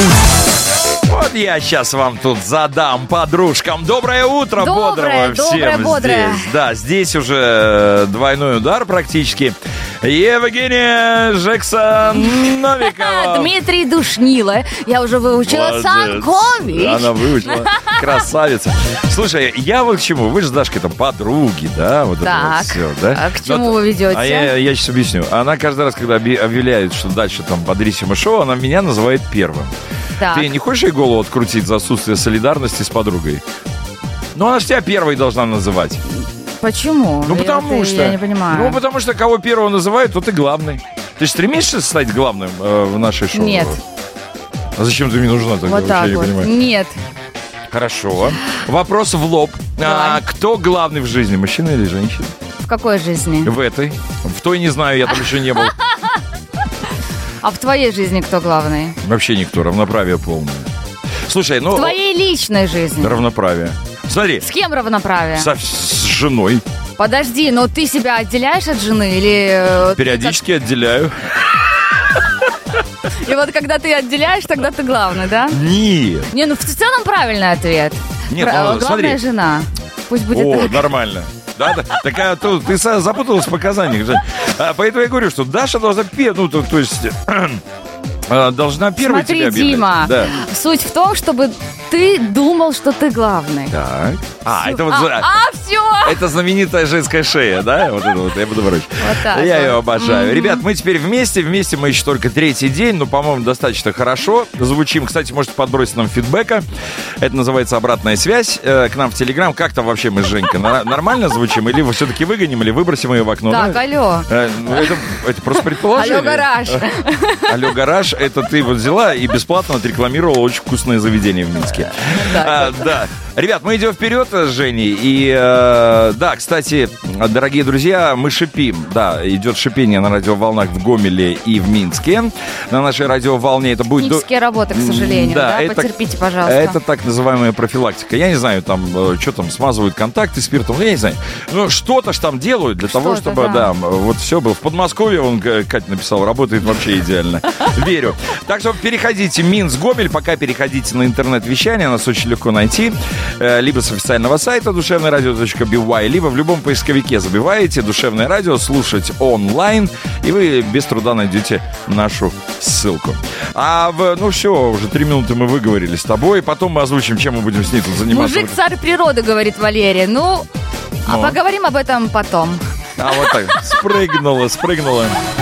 Вот я сейчас вам тут задам подружкам. Доброе утро, бодрого всем бодрое. Здесь. Да, здесь уже двойной удар практически. Евгения Жексановикова. Дмитрий Душнило. Я уже выучила Санкович. Она выучила. Красавица. Слушай, я вот к чему? Вы же с Дашкой там подруги, да? Вот это вот все, да? А к чему вы ведете? А я сейчас объясню. Она каждый раз, когда объявляет, что дальше там Бодрисимо шоу, она меня называет первым. Так. Ты не хочешь ей голову открутить за отсутствие солидарности с подругой? Ну, она же тебя первой должна называть. Почему? Ну, потому что... Я не понимаю. Ну, потому что кого первого называют, тот и главный. Ты же стремишься стать главным в нашей шоу? Нет. А зачем ты мне нужна тогда? Вот так вот. Нет. Хорошо. Вопрос в лоб. Кто главный в жизни, мужчина или женщина? В какой жизни? В этой. В той не знаю, я там еще не был. А в твоей жизни кто главный? Вообще никто, равноправие полное. Слушай, ну... В твоей личной жизни? Равноправие. Смотри. С кем равноправие? С женой. Подожди, но ты себя отделяешь от жены или... Периодически отделяю. И вот когда ты отделяешь, тогда ты главный, да? Нет. Не, ну в целом правильный ответ. Нет, Главная смотри. жена. Пусть будет О, так. нормально. Да, такая, ты запуталась в показаниях, Жень. Поэтому я говорю, что Даша должна должна первой тебя объявлять. Смотри, Дима, Да. суть в том, чтобы ты думал, что ты главный. Так. Это вот... все! Это знаменитая женская шея, да? Вот это вот, я буду говорить. Вот так Я вот. ее обожаю. Ребят, мы теперь вместе мы еще только третий день, но, по-моему, достаточно хорошо звучим. Кстати, можете подбросить нам фидбэка. Это называется обратная связь. К нам в Телеграм. Как там вообще мы с Женькой? Нормально звучим? Или все-таки выгоним, или выбросим ее в окно? Так, алло. Это просто предположение. Алло, гараж. Алло, гараж. Это ты вот взяла и бесплатно отрекламировала очень вкусное заведение в Минске. Да. Ребят, мы идем вперед с Женей. И да, кстати, дорогие друзья, мы шипим. Да, идет шипение на радиоволнах в Гомеле и в Минске. На нашей радиоволне это будет... Технические работы, к сожалению. Да, потерпите, пожалуйста. Это так называемая профилактика. Я не знаю, там, что там, смазывают контакты спиртом. Я не знаю. Но что-то ж там делают для того, чтобы, да, вот все было. В Подмосковье, Катя написал, работает вообще идеально. Верю. Так что переходите Минск, Гомель, пока переходите на интернет-вещание, нас очень легко найти. Либо с официального сайта душевное-радио.by, либо в любом поисковике забиваете «Душевное радио», слушать онлайн, и вы без труда найдете нашу ссылку. Ну все, уже 3 минуты мы выговорили с тобой, потом мы озвучим, чем мы будем с ней тут заниматься. Мужик царь природы, говорит Валерия. А поговорим об этом потом. Вот так, спрыгнула.